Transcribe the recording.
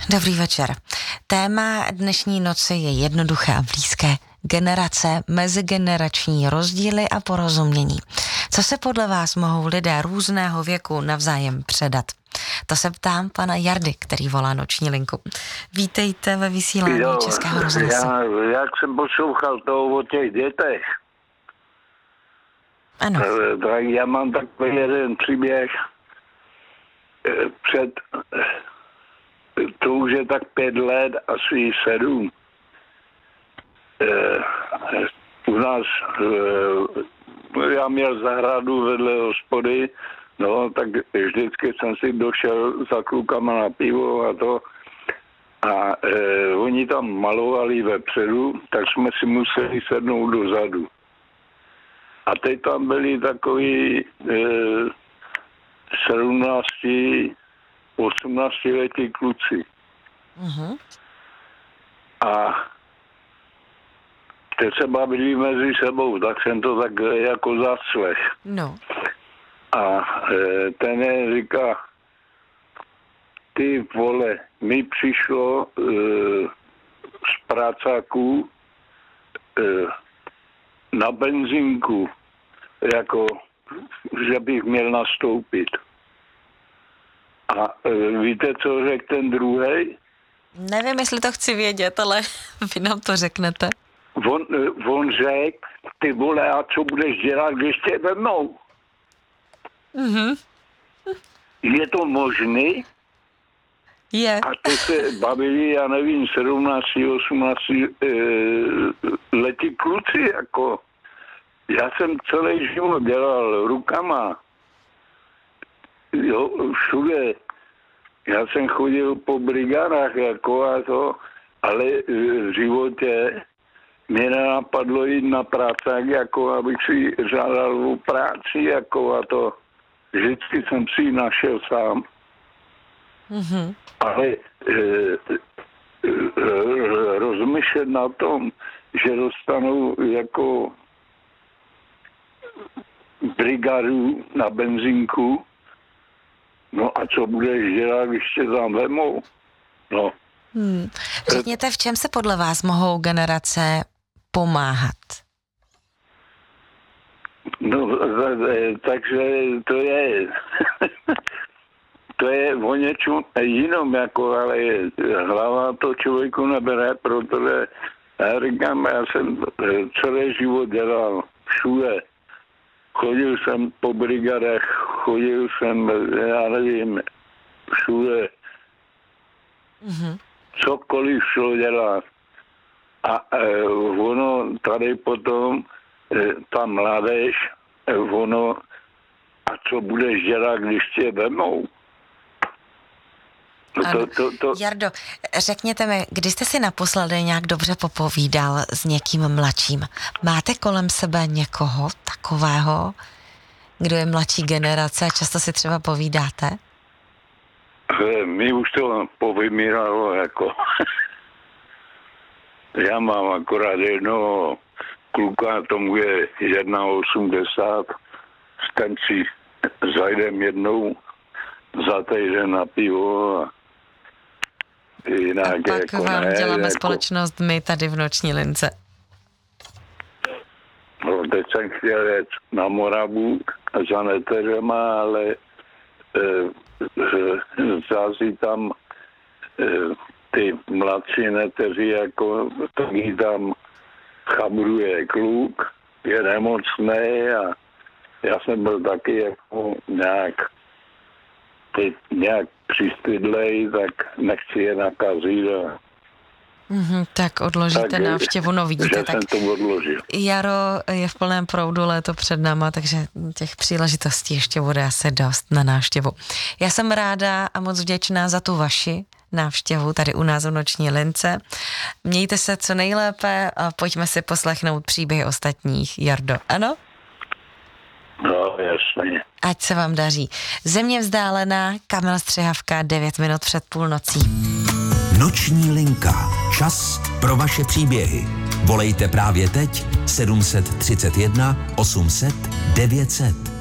Dobrý večer. Téma dnešní noci je jednoduché a blízké. Generace, mezigenerační rozdíly a porozumění. Co se podle vás mohou lidé různého věku navzájem předat? To se ptám pana Jardy, který volá noční linku. Vítejte ve vysílání Českého rozhlasu. Jak jsem poslouchal toho o těch dětech, Ano. tak já mám takový jeden příběh před, to už je tak 5 let, asi 7. U nás, já měl zahradu vedle hospody, no, tak vždycky jsem si došel za klukama na pivo a to. A oni tam malovali vepředu, tak jsme si museli sednout dozadu. A teď tam byli takový 17, 18 letí kluci. Uh-huh. A teď se bavili mezi sebou, tak jsem to tak jako zaslech. No. A ten říká, ty vole, mi přišlo z prácáků na benzínku, jako, že bych měl nastoupit. A víte, co řekl ten druhej? Nevím, jestli to chci vědět, ale vy nám to řeknete. On řekl, ty vole, a co budeš dělat, když tě vemou? Mhm. Je to možný? Je. A to se bavili, já nevím, 17, 18 letí kluci, jako. Já jsem celý život dělal rukama. Jo, všude. Já jsem chodil po brigádách, jako a to, ale v životě mě nenapadlo jít na práce, jako abych si žádal o práci, jako a to. Vždycky jsem si ji našel sám. Mhm. Ale rozmýšlet na tom, že dostanou jako brigádu na benzínku, no a co budeš dělat, když tě tam vemou? No. Řekněte, v čem se podle vás mohou generace pomáhat? No, takže to je to je o něčem jinom, jako, ale hlava to člověku nebere, protože já říkám, já jsem celý život dělal všude. Chodil jsem po brigadech, chodil jsem, já nevím, všude. Mhm. Cokoliv šlo dělat. A ono tady potom, ta mládež, ono, a co budeš dělat, když tě vemou? Jardo, řekněte mi, kdy jste si naposledy nějak dobře popovídal s někým mladším? Máte kolem sebe někoho takového, kdo je mladší generace a často si třeba povídáte? Mi už to povymíralo, jako. Já mám akorát jednoho kluka, tomu je 1,80, s ten si zajdem jednou za týden na pivo a jinak. A pak jako vám děláme jako, společnost my tady v noční lince. No, teď jsem chtěl jet na Moravu za neteřema, ale zází tam ty mladší neteři, jako taky tam chabruje kluk, je nemocný a já jsem byl taky jako nějak přistydlej, tak nechci je nakazit. Tak odložíte návštěvu, no vidíte, tak jsem to odložil. jaro je v plném proudu, léto před náma, takže těch příležitostí ještě bude asi dost na návštěvu. Já jsem ráda a moc vděčná za tu vaši návštěvu tady u nás v noční lince. Mějte se co nejlépe a pojďme si poslechnout příběhy ostatních. Jardo, ano? No, jasně. Ať se vám daří. Země vzdálená, Kamil Střihavka, 9 minut před půlnocí. Noční linka. Čas pro vaše příběhy. Volejte právě teď 731 800 900.